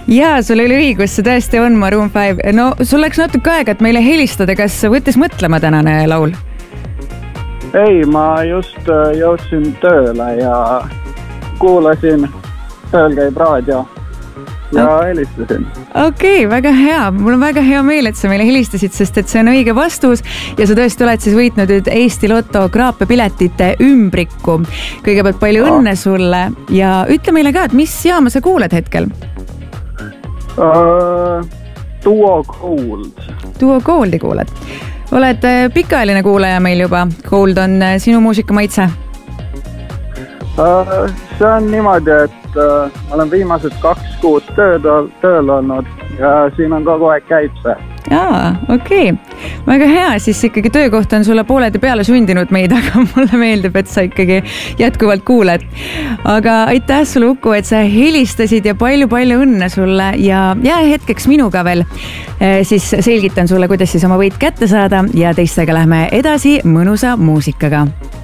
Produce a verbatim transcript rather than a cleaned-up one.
Jaa, sul oli õigus, see tõesti on Maroon five. No sul läks natuke aega, et meile helistada, kas võttis mõtlema tänane laul? Ei, ma just jõudsin tööle ja kuulasin, tööl käib raadio ja helistasin. Okei, okay, väga hea. Mul on väga hea meel, et sa meile helistasid, sest et see on õige vastus ja sa tõesti oled siis võitnud nüüd Eesti Lotto kraapepiletite ümbriku. Kõigepealt palju no. õnne sulle ja ütle meile ka, et mis jaama sa kuuled hetkel? Uh, Duo Gold. Duo Goldi kuuled. Oled pikaajaline kuulaja meil juba. Gold on sinu muusikamaitse? Uh, see on niimoodi, et uh, ma olen viimased kaks kuud tööl, tööl olnud ja siin on kogu aeg käib see. Jaa, okei. Okay. Väga hea, siis ikkagi töökoht on sulle pooledi peale sundinud meid, aga mulle meeldib, et sa ikkagi jätkuvalt kuuled. Aga aitäh sulle, Uku, et sa helistasid ja palju-palju õnne sulle ja jää hetkeks minuga veel. Siis selgitan sulle, kuidas siis oma võit kätte saada ja teistega lähme edasi mõnusa muusikaga.